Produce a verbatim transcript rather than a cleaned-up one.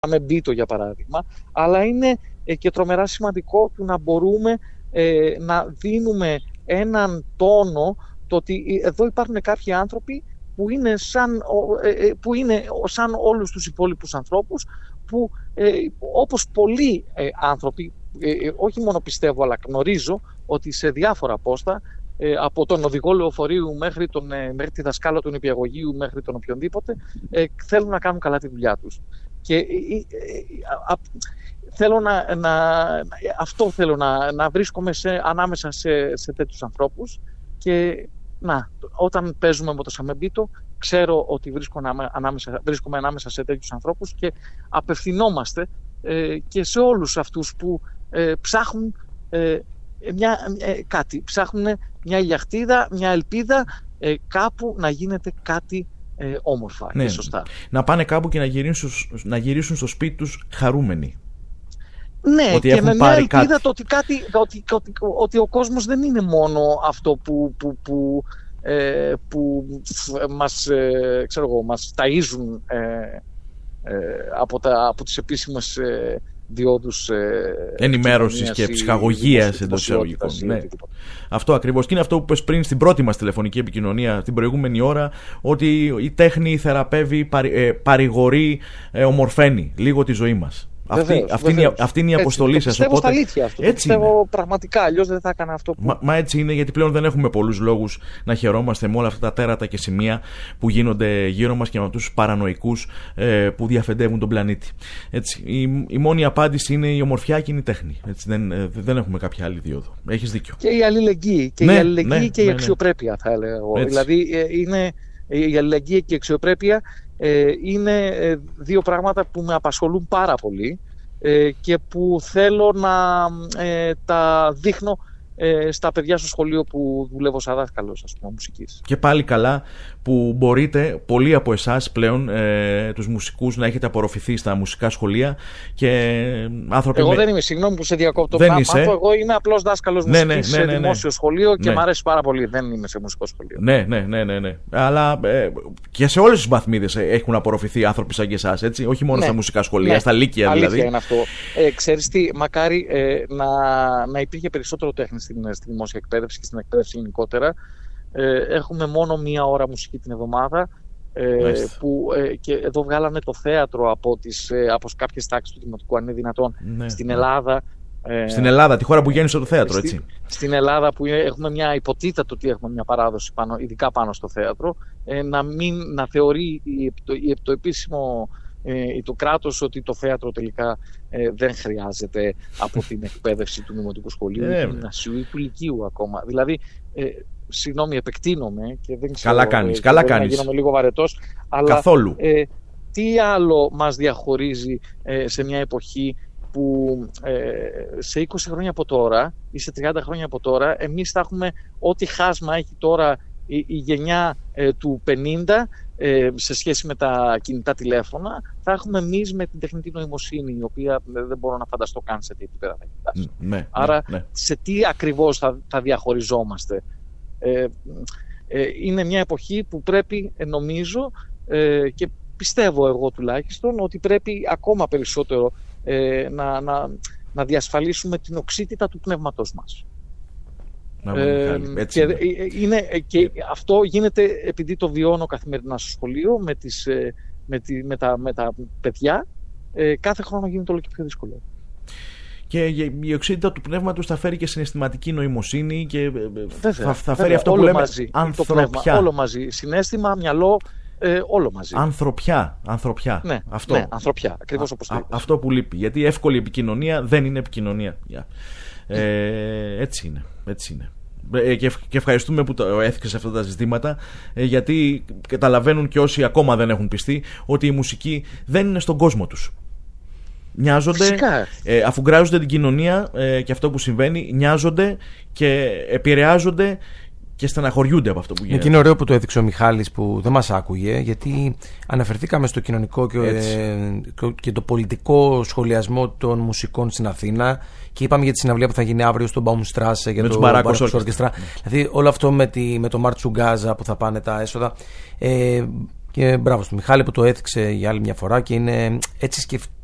Μπίτο για παράδειγμα, αλλά είναι ε, και τρομερά σημαντικό του να μπορούμε ε, να δίνουμε έναν τόνο, το ότι εδώ υπάρχουν κάποιοι άνθρωποι που είναι σαν, ε, που είναι σαν όλους τους υπόλοιπους ανθρώπους, που ε, όπως πολλοί ε, άνθρωποι, ε, όχι μόνο πιστεύω αλλά γνωρίζω ότι σε διάφορα πόστα, ε, από τον οδηγό λεωφορείου μέχρι, τον, ε, μέχρι τη δασκάλα του νηπιαγωγείου μέχρι τον οποιονδήποτε, ε, θέλουν να κάνουν καλά τη δουλειά τους. Και ε, ε, α, θέλω να, να, αυτό θέλω να, να βρίσκομαι σε, ανάμεσα σε, σε τέτοιους ανθρώπους, και να, όταν παίζουμε με το Σαμεμπίτο ξέρω ότι βρίσκομαι ανάμεσα, βρίσκομαι ανάμεσα σε τέτοιους ανθρώπους και απευθυνόμαστε ε, και σε όλους αυτούς που ε, ψάχνουν ε, μια, ε, κάτι, ψάχνουν μια ηλιαχτίδα, μια ελπίδα, ε, κάπου να γίνεται κάτι ε, όμορφα, ναι, και σωστά. Να πάνε κάπου και να γυρίσουν, να γυρίσουν στο σπίτι τους χαρούμενοι. Ναι, ότι και με μια ελπίδα κάτι. Το ότι, κάτι, ότι, ότι, ότι ο κόσμος δεν είναι μόνο αυτό που, που, που, ε, που μας, ε, ξέρω εγώ, μας ταΐζουν ε, ε, από, τα, από τις επίσημες ε, διόδους ε, ενημέρωσης και ψυχαγωγίας εντός εισαγωγικών. Ναι. Αυτό ακριβώς. Και είναι αυτό που είπες πριν στην πρώτη μας τηλεφωνική επικοινωνία την προηγούμενη ώρα, ότι η τέχνη θεραπεύει, παρη, ε, παρηγορεί, ε, ομορφαίνει λίγο τη ζωή μας. Αυτή, βεβαίως, αυτή, βεβαίως. Είναι, αυτή είναι η αποστολή σας. Πιστεύω οπότε, στα αλήθεια αυτό. Έτσι πιστεύω είναι. Πραγματικά, αλλιώς δεν θα έκανα αυτό που... Μα, μα έτσι είναι, γιατί πλέον δεν έχουμε πολλούς λόγους να χαιρόμαστε με όλα αυτά τα τέρατα και σημεία που γίνονται γύρω μας και με τους παρανοϊκούς ε, που διαφεντεύουν τον πλανήτη. Έτσι, η, η μόνη απάντηση είναι η ομορφιά και είναι η τέχνη. Έτσι, δεν, ε, δεν έχουμε κάποια άλλη δίωδο. Έχεις δίκιο. Και η αλληλεγγύη και, ναι, η, αλληλεγγύη ναι, και ναι, η αξιοπρέπεια, θα έλεγα εγώ. Δηλαδή ε, είναι η αλληλεγγύη και η αξιοπρέπεια ε, είναι ε, δύο πράγματα που με απασχολούν πάρα πολύ και που θέλω να ε, τα δείχνω ε, στα παιδιά στο σχολείο που δουλεύω σαν δάσκαλος, ας πούμε, μουσικής. Και πάλι καλά που μπορείτε πολλοί από εσάς πλέον ε, τους μουσικούς να έχετε απορροφηθεί στα μουσικά σχολεία και άνθρωποι... Εγώ με... δεν είμαι, συγγνώμη που σε διακόπτω, δεν πράγμα, είσαι. εγώ είμαι απλός δάσκαλος ναι, μουσικής ναι, ναι, ναι, σε δημόσιο ναι. σχολείο και ναι. μου αρέσει πάρα πολύ, δεν είμαι σε μουσικό σχολείο. Ναι, ναι, ναι, ναι, ναι. Αλλά ε, και σε όλες τις βαθμίδες έχουν απορροφηθεί άνθρωποι σαν και εσάς, έτσι, όχι μόνο ναι. στα μουσικά σχολεία, ναι. στα λύκεια Αλήθεια δηλαδή. Είναι αυτό. Ε, ξέρεις τι, μακάρι ε, να, να υπήρχε περισσότερο τέχνη στην, στη δημόσια εκπαίδευση και στην εκπαίδευση γενικότερα. Ε, έχουμε μόνο μία ώρα μουσική την εβδομάδα. Ε, που, ε, και εδώ βγάλανε το θέατρο από, τις, ε, από κάποιες τάξεις του δημοτικού, αν είναι δυνατόν, ναι, στην Ελλάδα. Ε, στην Ελλάδα, τη χώρα που γέννησε το θέατρο, έτσι. Στη, στην Ελλάδα που έχουμε μια υποτίθετο ότι έχουμε μια παράδοση πάνω, ειδικά πάνω στο θέατρο, ε, να, μην, να θεωρεί η, το, η, το επίσημο ε, το κράτος ότι το θέατρο τελικά ε, δεν χρειάζεται από την εκπαίδευση του δημοτικού σχολείου ή του γυμνασίου ή του λυκείου ακόμα. Δηλαδή, ε, συγγνώμη, επεκτείνομαι και δεν ξέρω. Καλά κάνεις, ε, καλά να κάνεις. γίνομαι λίγο βαρετός, αλλά καθόλου. Ε, τι άλλο μας διαχωρίζει ε, σε μια εποχή που ε, σε είκοσι χρόνια από τώρα ή σε τριάντα χρόνια από τώρα εμείς θα έχουμε ό,τι χάσμα έχει τώρα η, η γενιά ε, του πενήντα ε, σε σχέση με τα κινητά τηλέφωνα, θα έχουμε εμείς με την τεχνητή νοημοσύνη, η οποία δεν μπορώ να φανταστώ καν σε τι επίπεδα θα φτάσει. Ναι, Άρα ναι, ναι. σε τι ακριβώς θα, θα διαχωριζόμαστε. Ε, ε, είναι μια εποχή που πρέπει, ε, νομίζω, ε, και πιστεύω εγώ τουλάχιστον, ότι πρέπει ακόμα περισσότερο ε, να, να, να διασφαλίσουμε την οξύτητα του πνεύματος μας. Να ε, έτσι και, είναι. είναι, και αυτό γίνεται επειδή το βιώνω καθημερινά στο σχολείο με, τις, με, τη, με, τα, με τα παιδιά. Ε, κάθε χρόνο γίνεται όλο και πιο δύσκολο. Και η οξύτητα του πνεύματος θα φέρει και συναισθηματική νοημοσύνη και βέβαια, θα, θα φέρει βέβαια, αυτό που λέμε μαζί, ανθρωπιά. Πνεύμα, όλο μαζί. Συναίσθημα, μυαλό, ε, όλο μαζί. Ανθρωπιά. Ανθρωπιά. Ναι, αυτό. Ναι, ανθρωπιά. Ακριβώς όπως το είπες. Αυτό που λείπει. Γιατί η εύκολη επικοινωνία δεν είναι επικοινωνία. Ε, έτσι είναι. Έτσι είναι. Και ευχαριστούμε που το έθιξες αυτά τα ζητήματα, γιατί καταλαβαίνουν και όσοι ακόμα δεν έχουν πιστεί ότι η μουσική δεν είναι στον κόσμο τους. Νοιάζονται, ε, αφού γκράζονται την κοινωνία ε, και αυτό που συμβαίνει, νοιάζονται και επηρεάζονται και στεναχωριούνται από αυτό που γίνεται. Και είναι ωραίο που το έδειξε ο Μιχάλης που δεν μας άκουγε, γιατί αναφερθήκαμε στο κοινωνικό και, ε, και το πολιτικό σχολιασμό των μουσικών στην Αθήνα και είπαμε για τη συναυλία που θα γίνει αύριο στο Baumstrasse για με το Μπαράκος Όρκεστρα. Δηλαδή όλο αυτό με, τη, με το Μαρτσουγκάζα που θα πάνε τα έσοδα. Ε, και μπράβο στον Μιχάλη που το έθιξε για άλλη μια φορά και είναι έτσι σκεφτεί.